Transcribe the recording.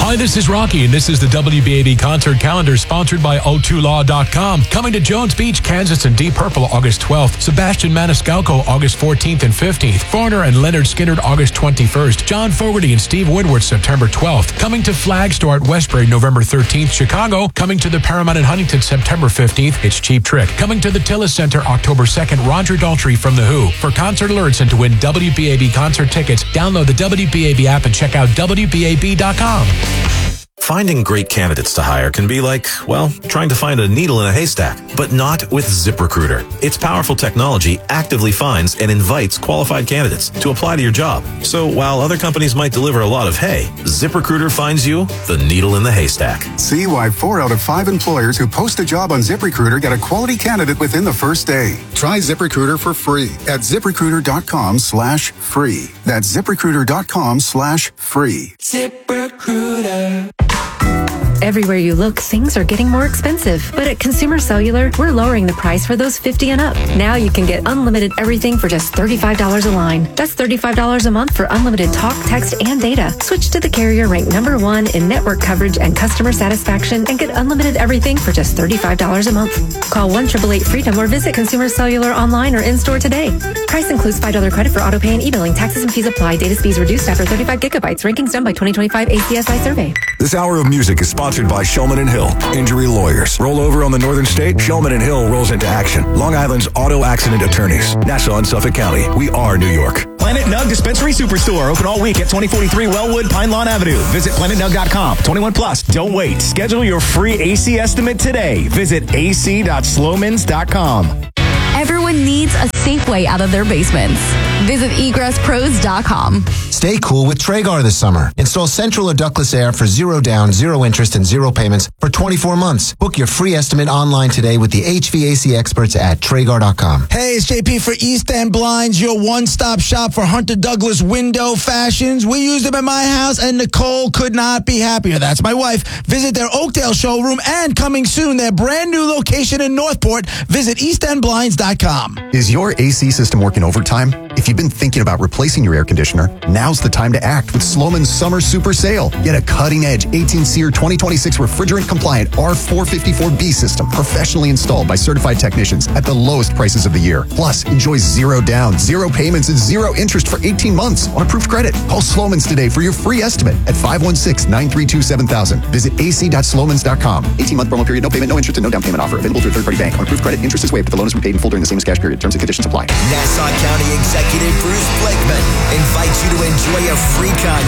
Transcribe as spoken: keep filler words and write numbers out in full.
Hi, this is Rocky, and this is the W B A B concert calendar sponsored by O two law dot com. Coming to Jones Beach, Kansas and Deep Purple August twelfth. Sebastian Maniscalco August fourteenth and fifteenth. Foreigner and Leonard Skinner August twenty-first. John Fogerty and Steve Woodward September twelfth. Coming to Flagstore at Westbury November thirteenth. Chicago. Coming to the Paramount in Huntington September fifteenth. It's Cheap Trick. Coming to the Tillis Center October second. Roger Daltrey from The Who. For concert alerts and to win W B A B concert tickets, download the W B A B app and check out W B A B dot com. Finding great candidates to hire can be like, well, trying to find a needle in a haystack, but not with ZipRecruiter. Its powerful technology actively finds and invites qualified candidates to apply to your job. So while other companies might deliver a lot of hay, ZipRecruiter finds you the needle in the haystack. See why four out of five employers who post a job on ZipRecruiter get a quality candidate within the first day. Try ZipRecruiter for free at ZipRecruiter.com slash free. That's ZipRecruiter.com slash free. ZipRecruiter. Everywhere you look, things are getting more expensive. But at Consumer Cellular, we're lowering the price for those fifty and up. Now you can get unlimited everything for just thirty-five dollars a line. That's thirty-five dollars a month for unlimited talk, text, and data. Switch to the carrier ranked number one in network coverage and customer satisfaction and get unlimited everything for just thirty-five dollars a month. Call one eight eight eight freedom or visit Consumer Cellular online or in-store today. Price includes five dollars credit for auto pay and e-billing. Taxes and fees apply. Data speeds reduced after thirty-five gigabytes. Rankings done by twenty twenty-five A C S I survey. This hour of music is sponsored by Shulman and Hill, injury lawyers. Roll over on the northern state, Shulman and Hill rolls into action. Long Island's auto accident attorneys. Nassau and Suffolk County. We are New York. Planet Nug Dispensary Superstore. Open all week at twenty forty-three Wellwood, Pine Lawn Avenue. Visit planet nug dot com. twenty-one plus. Don't wait. Schedule your free A C estimate today. Visit a c dot slowmans dot com. Everyone needs a safe way out of their basements. Visit egress pros dot com. Stay cool with Traegar this summer. Install central or ductless air for zero down, zero interest, and zero payments for twenty-four months. Book your free estimate online today with the H V A C experts at Traegar dot com. Hey, it's J P for East End Blinds, your one-stop shop for Hunter Douglas window fashions. We used them at my house, and Nicole could not be happier. That's my wife. Visit their Oakdale showroom, and coming soon, their brand new location in Northport. Visit east end blinds dot com. Is your A C system working overtime? If you've been thinking about replacing your air conditioner, now's the time to act with Sloman's Summer Super Sale. Get a cutting-edge eighteen SEER twenty twenty-six refrigerant-compliant R four fifty-four B system professionally installed by certified technicians at the lowest prices of the year. Plus, enjoy zero down, zero payments, and zero interest for eighteen months on approved credit. Call Sloman's today for your free estimate at five one six, nine three two, seven thousand. Visit a c dot slomans dot com. eighteen-month promo period, no payment, no interest, and no down payment offer. Available through a third-party bank. On approved credit, interest is waived if the loan is repaid in full during the same as cash period. Terms and conditions apply. Nassau County Executive Bruce Blakeman invites you to enjoy a free concert